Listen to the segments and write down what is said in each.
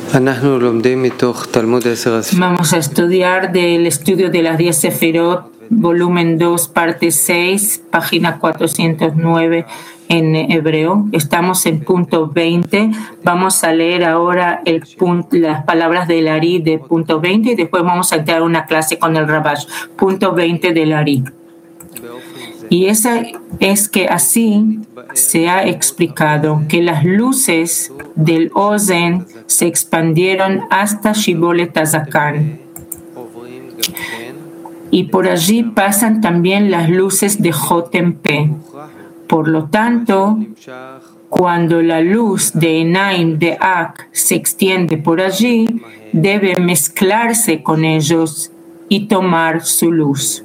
Vamos a estudiar del estudio de las 10 Sefirot, volumen 2, parte 6, página 409 en hebreo. Estamos en punto 20. Vamos a leer ahora las palabras del Ari de punto 20 y después vamos a entrar a una clase con el Rabash. Punto 20 del Ari. Y esa es que así se ha explicado que las luces del Ozen se expandieron hasta Shibolet Hazakan. Y por allí pasan también las luces de Jotem P. Por lo tanto, cuando la luz de Enaim de Ak se extiende por allí, debe mezclarse con ellos y tomar su luz.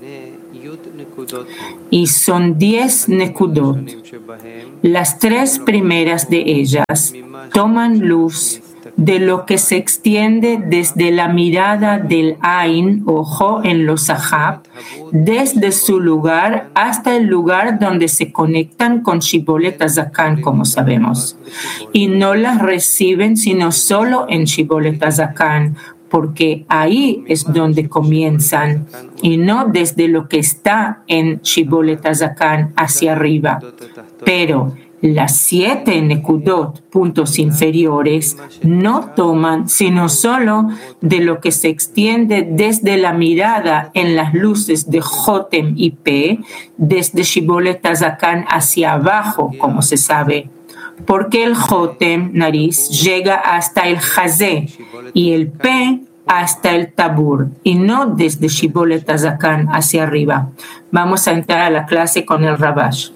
Y son 10 nekudot. Las 3 primeras de ellas toman luz de lo que se extiende desde la mirada del Ain, ojo en los Sahab, desde su lugar hasta el lugar donde se conectan con Shibolet Hazakan, como sabemos. Y no las reciben sino solo en Shibolet Hazakan, porque ahí es donde comienzan, y no desde lo que está en Shibolet Hazakan hacia arriba. Pero las 7 nekudot, puntos inferiores, no toman sino solo de lo que se extiende desde la mirada en las luces de Jotem y P, desde Shibolet Hazakan hacia abajo, como se sabe. Porque el Jotem, nariz, llega hasta el Hazé y el P hasta el Tabur, y no desde Shibolet Hazakan hacia arriba. Vamos a entrar a la clase con el Rabash.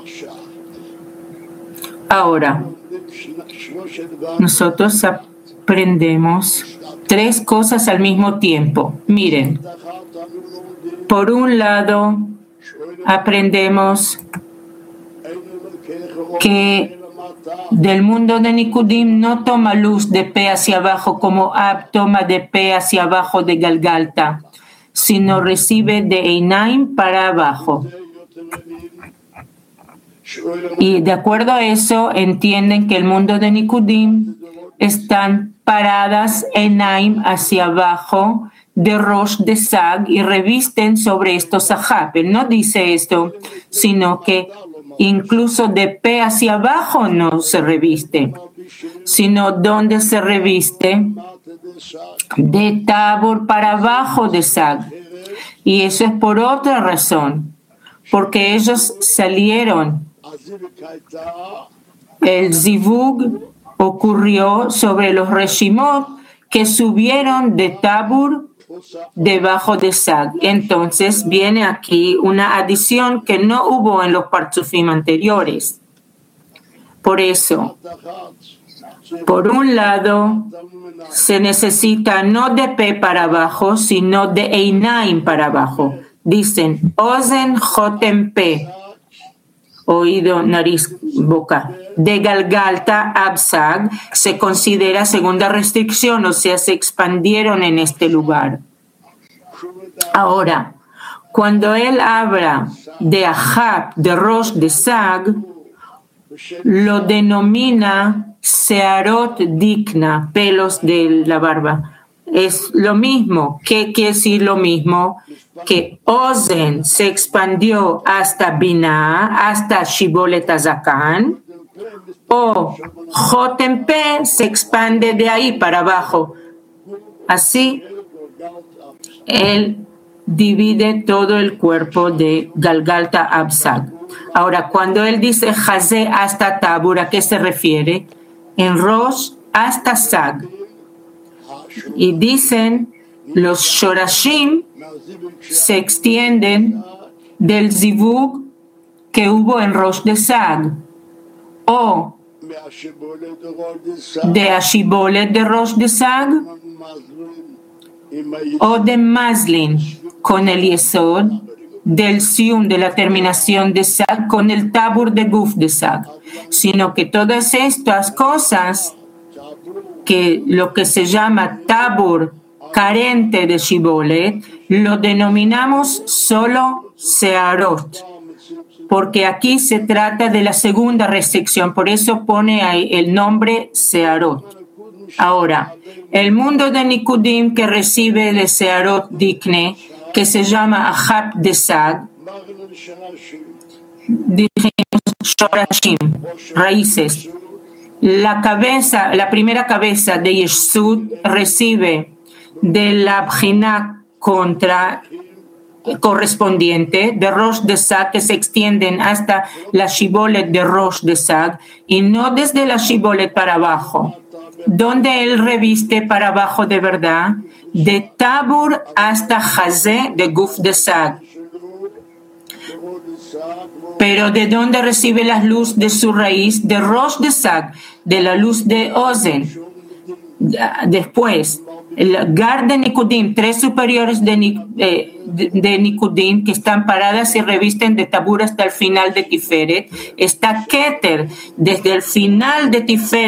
Ahora, nosotros aprendemos 3 cosas al mismo tiempo. Miren, por un lado, aprendemos que del mundo de Nikudim no toma luz de P hacia abajo como Ab toma de P hacia abajo de Galgalta, sino recibe de Einaim para abajo. Y de acuerdo a eso entienden que el mundo de Nikudim están paradas Einaim hacia abajo de Rosh de Sag y revisten sobre estos Sahab. Él no dice esto, sino que incluso de P hacia abajo no se reviste, sino donde se reviste de Tabor para abajo de Sag. Y eso es por otra razón, porque ellos salieron. El Zivug ocurrió sobre los Reshimot que subieron de Tabor debajo de Sag. Entonces viene aquí una adición que no hubo en los Partzufim anteriores. Por eso, por un lado, se necesita no de P para abajo, sino de Einaim para abajo. Dicen Ozen Jotem P, oído, nariz, boca. De Galgalta Absag se considera segunda restricción, o sea, se expandieron en este lugar. Ahora, cuando él habla de Ahab, de Rosh, de Sag, lo denomina Searot Dikna, pelos de la barba. Es lo mismo. ¿Qué quiere decir lo mismo? Que Ozen se expandió hasta Binah, hasta Shibolet Hazakan, o Jotem P se expande de ahí para abajo. Así, él divide todo el cuerpo de Galgalta Absag. Ahora, cuando él dice Hazé hasta Tabur, ¿a qué se refiere? En Rosh hasta Sag. Y dicen, los Shorashim se extienden del Zivug que hubo en Rosh de Sag, o de Ashibolet de Rosh de Sag, o de Maslin con el Yesod, del Sium de la terminación de Sag con el Tabur de Guf de Sag, sino que todas estas cosas, que lo que se llama Tabur carente de Shibolet, lo denominamos solo Searot, porque aquí se trata de la segunda restricción, por eso pone ahí el nombre Searot. Ahora, el mundo de Nikudim que recibe de Searot Dikne, que se llama Ahab de Sag, dijimos Shorashim, raíces. La primera cabeza de Yeshud recibe de la Bjina correspondiente de Rosh de Sag, que se extienden hasta la Shibolet de Rosh de Sag, y no desde la Shibolet para abajo, donde él reviste para abajo de verdad, de Tabur hasta Hazé de Guf de Sag. Pero de donde recibe la luz de su raíz, de Rosh de Sag, de la luz de Ozen. Después, el Gar de Nikudim, tres superiores de Nikudim que están paradas y revisten de Tabur hasta el final de Tiferet. Está Keter, desde el final de Tiferet